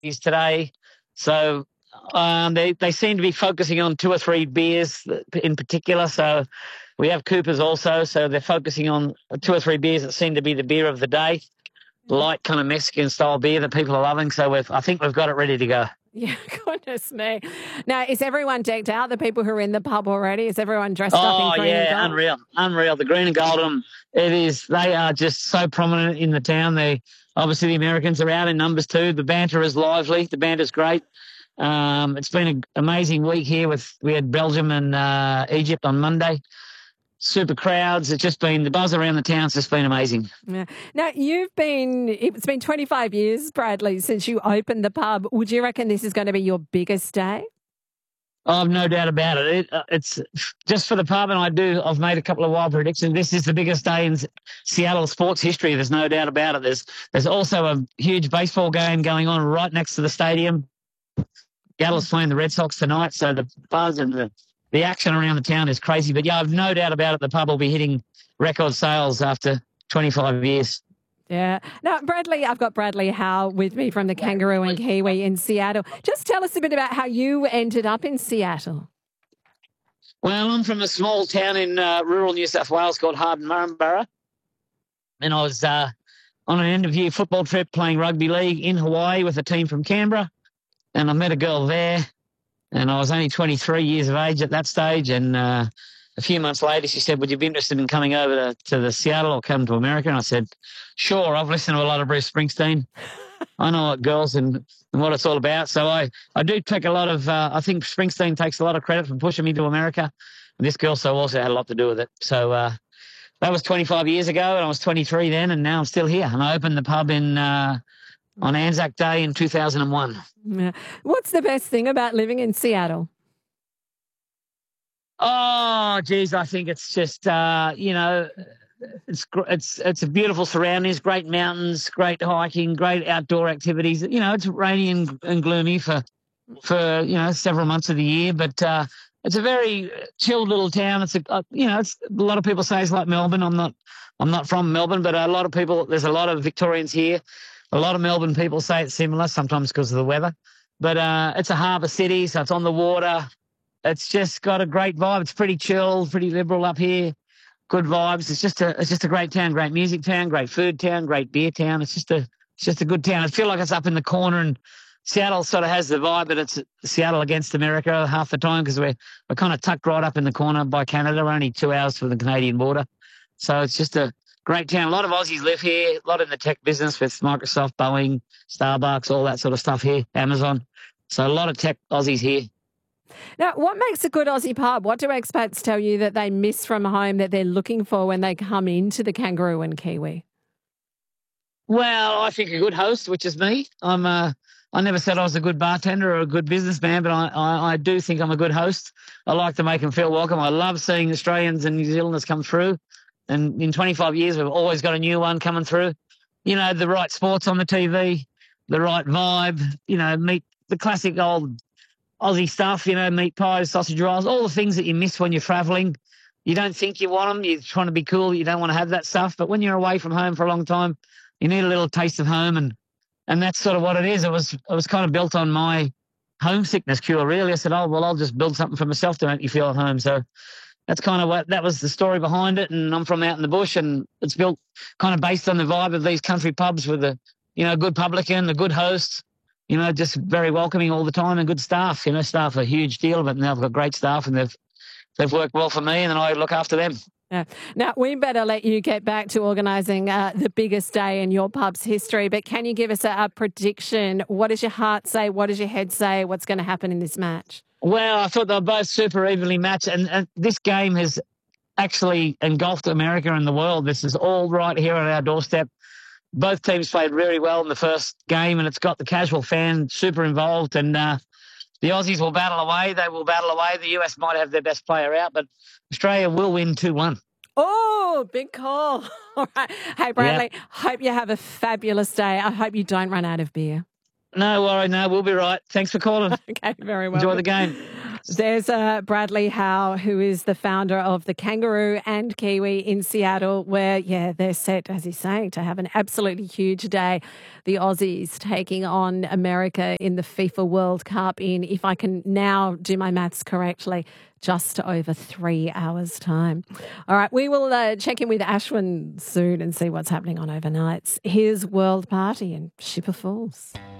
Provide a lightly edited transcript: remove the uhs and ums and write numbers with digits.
today. So they seem to be focusing on two or three beers in particular. So we have Coopers also. So they're focusing on two or three beers that seem to be the beer of the day. Light kind of Mexican style beer that people are loving. So I think we've got it ready to go. Yeah, goodness me. Now, is everyone decked out, the people who are in the pub already? Is everyone dressed up in green and gold? Unreal. The green and gold, they are just so prominent in the town. Obviously the Americans are out in numbers too. The banter is lively. The banter's great. It's been an amazing week here. We had Belgium and Egypt on Monday. Super crowds. It's just been the buzz around the town's just been amazing. Yeah. Now, it's been 25 years, Bradley, since you opened the pub. Would you reckon this is going to be your biggest day? I've no doubt about it. It's just for the pub, and I've made a couple of wild predictions. This is the biggest day in Seattle sports history. There's no doubt about it. There's also a huge baseball game going on right next to the stadium. Seattle's playing the Red Sox tonight, so the buzz and the action around the town is crazy. But, yeah, I've no doubt about it. The pub will be hitting record sales after 25 years. Yeah. Now, Bradley, I've got Bradley Howe with me from the Kangaroo and Kiwi in Seattle. Just tell us a bit about how you ended up in Seattle. Well, I'm from a small town in rural New South Wales called Hardin-Murrumburra. And I was on an end-of-year football trip playing rugby league in Hawaii with a team from Canberra. And I met a girl there. And I was only 23 years of age at that stage. And a few months later, she said, would you be interested in coming over to the Seattle or come to America? And I said, sure. I've listened to a lot of Bruce Springsteen. I know what girls and what it's all about. So I do take a lot of, I think Springsteen takes a lot of credit for pushing me to America. And this girl also had a lot to do with it. So that was 25 years ago, and I was 23 then, and now I'm still here. And I opened the pub on Anzac Day in 2001. Yeah. What's the best thing about living in Seattle? Oh, geez, I think it's just, it's a beautiful surroundings, great mountains, great hiking, great outdoor activities. It's rainy and gloomy for several months of the year, but it's a very chilled little town. It's a lot of people say it's like Melbourne. I'm not from Melbourne, but there's a lot of Victorians here. A lot of Melbourne people say it's similar, sometimes because of the weather. But it's a harbour city, so it's on the water. It's just got a great vibe. It's pretty chill, pretty liberal up here. Good vibes. It's just a great town, great music town, great food town, great beer town. It's just a good town. I feel like it's up in the corner, and Seattle sort of has the vibe, but it's Seattle against America half the time because we're kind of tucked right up in the corner by Canada. We're only 2 hours from the Canadian border. So it's just a great town. A lot of Aussies live here, a lot in the tech business with Microsoft, Boeing, Starbucks, all that sort of stuff here, Amazon. So a lot of tech Aussies here. Now, what makes a good Aussie pub? What do expats tell you that they miss from home that they're looking for when they come into the Kangaroo and Kiwi? Well, I think a good host, which is me. I never said I was a good bartender or a good businessman, but I do think I'm a good host. I like to make them feel welcome. I love seeing Australians and New Zealanders come through. And in 25 years, we've always got a new one coming through. The right sports on the TV, the right vibe, meet the classic old Aussie stuff, meat pies, sausage rolls, all the things that you miss when you're travelling. You don't think you want them. You're trying to be cool. You don't want to have that stuff. But when you're away from home for a long time, you need a little taste of home. And that's sort of what it is. It was kind of built on my homesickness cure, really. I said, I'll just build something for myself to make you feel at home. So that's kind of that was the story behind it. And I'm from out in the bush, and it's built kind of based on the vibe of these country pubs with a good publican, a good host, just very welcoming all the time, and good staff. Staff are a huge deal, but now I've got great staff, and they've worked well for me, and then I look after them. Yeah. Now, we better let you get back to organising the biggest day in your pub's history, but can you give us a prediction? What does your heart say? What does your head say? What's going to happen in this match? Well, I thought they were both super evenly matched, and this game has actually engulfed America and the world. This is all right here on our doorstep. Both teams played really well in the first game, and it's got the casual fan super involved, and the Aussies will battle away. They will battle away. The US might have their best player out, but Australia will win 2-1. Oh, big call. All right. Hey, Bradley, hope you have a fabulous day. I hope you don't run out of beer. No worry, no, we'll be right. Thanks for calling. Okay, very well. Enjoy the game. There's Bradley Howe, who is the founder of the Kangaroo and Kiwi in Seattle, where, yeah, they're set, as he's saying, to have an absolutely huge day. The Aussies taking on America in the FIFA World Cup in, if I can now do my maths correctly, just over 3 hours' time. All right, we will check in with Ashwin soon and see what's happening on overnights. Here's World Party and Shipper Falls.